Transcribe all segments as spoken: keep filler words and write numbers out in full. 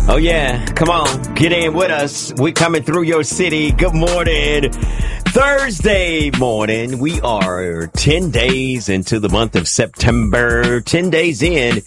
Oh, yeah. Come on. Get in with us. We coming through your city. Good morning. Thursday morning. We are ten days into the month of September. ten days in.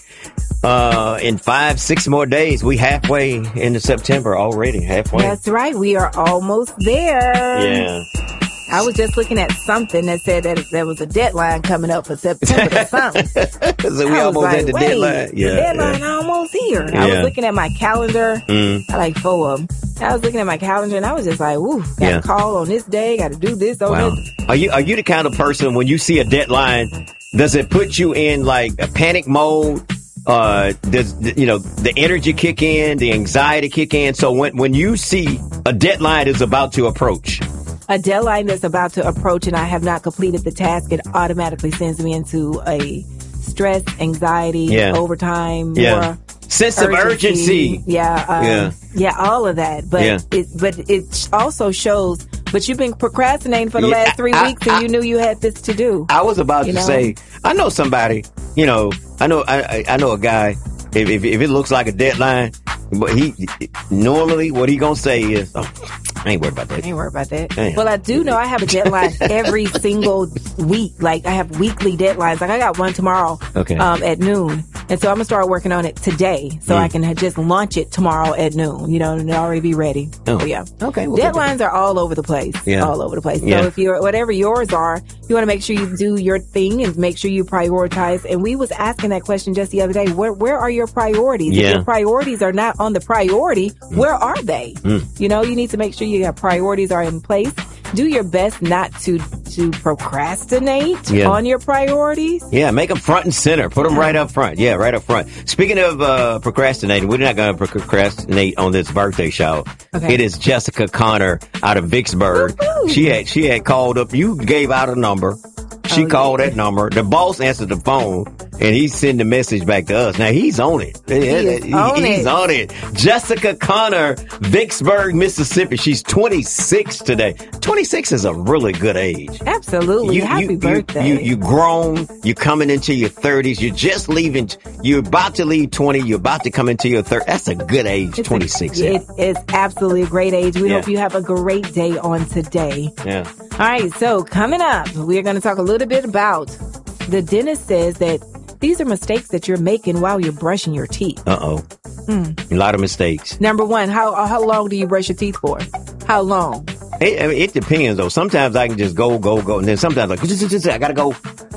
Uh, in five, six more days, we halfway into September already. Halfway. That's right. We are almost there. Yeah. I was just looking at something that said that there was a deadline coming up for September or something. So we I almost like, at the wait, deadline. Yeah, the deadline yeah. almost here. Yeah. I was looking at my calendar. Mm. I like four of them. I was looking at my calendar and I was just like, "Ooh, got to Yeah. call on this day. Got to do this on Wow. this." Are you are you the kind of person when you see a deadline, does it put you in like a panic mode? Uh, does you know the energy kick in, the anxiety kick in? So when when you see a deadline is about to approach. A deadline that's about to approach and I have not completed the task, it automatically sends me into a stress, anxiety, Yeah. overtime, Yeah. more Sense of urgency. Yeah, um, Yeah. yeah, all of that. But Yeah. it, but it also shows. But you've been procrastinating for the Yeah, last three I- weeks, and I- you knew you had this to do. I was about You to know? say, I know somebody, you know, I know, I, I I know a guy, if, if, if it looks like a deadline, but he, normally what he gonna say is, oh, I ain't worried about that. I ain't worried about that. Damn. Well, I do know I have a deadline every single week. Like I have weekly deadlines. Like I got one tomorrow Okay. um, at noon. And so I'm going to start working on it today so Mm. I can just launch it tomorrow at noon, you know, and it'll already be ready. Oh. So, yeah. Okay. well, Deadlines are all over the place. Yeah. All over the place. Yeah. So if you're, whatever yours are, you want to make sure you do your thing and make sure you prioritize. And we was asking that question just the other day. Where, where are your priorities? Yeah. If your priorities are not on the priority, where are they? Mm. You know, you need to make sure your priorities are in place. Do your best not to, to procrastinate Yeah. on your priorities. Yeah, make them front and center. Put them right up front. Yeah, right up front. Speaking of uh, procrastinating, we're not going to procrastinate on this birthday shout. Okay. It is Jessica Connor out of Vicksburg. Woo-hoo. She had she had called up. You gave out a number. She Oh, called yeah. that number. The boss answered the phone, and he sent the message back to us. Now he's on it. is on he's it. on it. Jessica Connor, Vicksburg, Mississippi. She's twenty-six today. twenty-six is a really good age. Absolutely. Happy birthday. You, you grown. You're coming into your thirties. You're just leaving. You're about to leave twenty. You're about to come into your thirties. That's a good age, It's a- twenty-six. yeah. It is absolutely a great age. We Yeah. hope you have a great day on today. yeah. All right, so coming up, we're going to talk a little bit about the dentist says that these are mistakes that you're making while you're brushing your teeth. Uh-oh. Mm. A lot of mistakes. Number one, how how long do you brush your teeth for? How long? It, I mean, it depends, though. Sometimes I can just go, go, go. And then sometimes like, I got to go.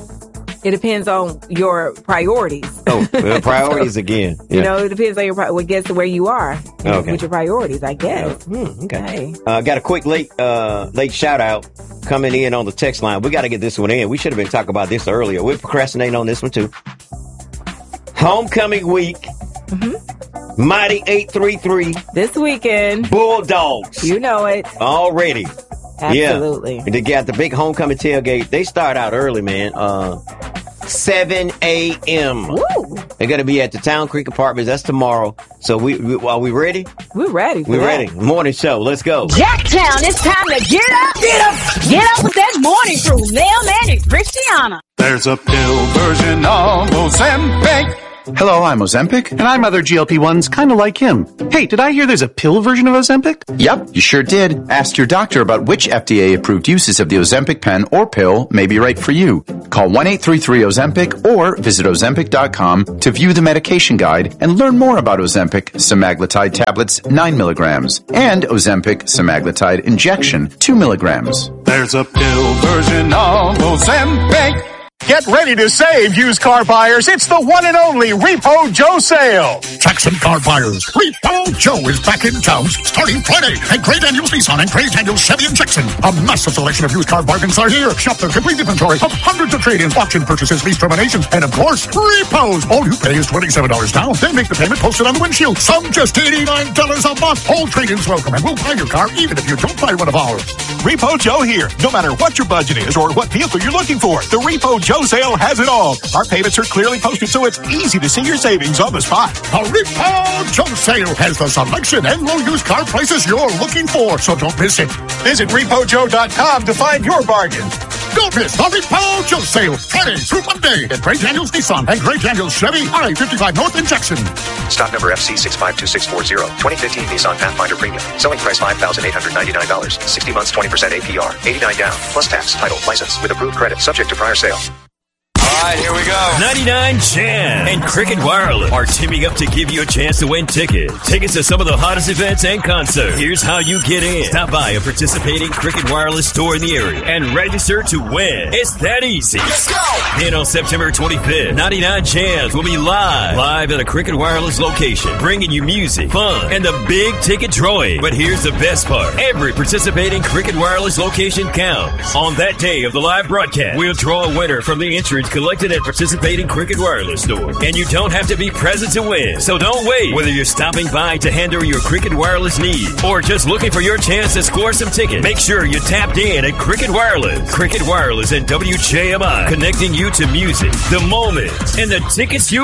It depends on your priorities. Oh, well, priorities again. Yeah. You know, it depends on your pri- what gets to where you are Okay. with your priorities, I guess. Hmm, okay. Hey. Uh, got a quick late uh, late shout out coming in on the text line. We got to get this one in. We should have been talking about this earlier. We're procrastinating on this one too. Homecoming week. Mm-hmm. Mighty eight three three This weekend, Bulldogs. you know it. Already. Absolutely. Yeah. And they got the big homecoming tailgate. They start out early, man. Uh, seven a.m. Woo! They're going to be at the Town Creek Apartments. That's tomorrow. So we, we are we ready? We're ready. For We're that. ready. Morning show. Let's go. Jacktown, it's time to get up. Get up. Get up with that morning crew. Mailman and Christiana. There's a pill version of Ozempic. Hello, I'm Ozempic, and I'm other G L P ones kind of like him. Hey, did I hear there's a pill version of Ozempic? Yep, you sure did. Ask your doctor about which F D A-approved uses of the Ozempic pen or pill may be right for you. Call one eight three three Ozempic or visit Ozempic dot com to view the medication guide and learn more about Ozempic semaglutide tablets nine milligrams and Ozempic semaglutide injection two milligrams. There's a pill version of Ozempic. Get ready to save, used car buyers. It's the one and only Repo Joe sale. Jackson Car Buyers. Repo Joe is back in town starting Friday at Great Daniels Nissan and Great Daniels Chevy in Jackson. A massive selection of used car bargains are here. Shop their complete inventory of hundreds of trade-ins, auction purchases, lease terminations, and of course, repos. All you pay is twenty-seven dollars down. Then make the payment posted on the windshield. Some just eighty-nine dollars a month. All trade-ins welcome, and we'll buy your car even if you don't buy one of ours. Repo Joe here. No matter what your budget is or what vehicle you're looking for, the Repo Joe sale has it all. Our payments are clearly posted, so it's easy to see your savings on the spot. The Repo Joe sale has the selection and low used car prices you're looking for, so don't miss it. Visit repo joe dot com to find your bargain. Don't miss the Repo Joe sale Friday through Monday at Gray Daniels Nissan and Gray Daniels Chevy I fifty-five North in Jackson. Stock number F C six five two six four zero. twenty fifteen Nissan Pathfinder Premium. Selling price five thousand eight hundred ninety-nine dollars. sixty months, twenty percent A P R. eighty-nine down. Plus tax, title, license with approved credit subject to prior sale. All right, here we go. ninety-nine Jam and Cricket Wireless are teaming up to give you a chance to win tickets. Tickets to some of the hottest events and concerts. Here's how you get in. Stop by a participating Cricket Wireless store in the area and register to win. It's that easy. Let's go. Then on September twenty-fifth, ninety-nine Jams will be live. Live at a Cricket Wireless location, bringing you music, fun, and the big ticket drawing. But here's the best part. Every participating Cricket Wireless location counts. On that day of the live broadcast, we'll draw a winner from the entrance collected at participating Cricket Wireless store. And you don't have to be present to win. So don't wait. Whether you're stopping by to handle your Cricket Wireless needs or just looking for your chance to score some tickets, make sure you're tapped in at Cricket Wireless. Cricket Wireless and W J M I, connecting you to music, the moment, and the tickets you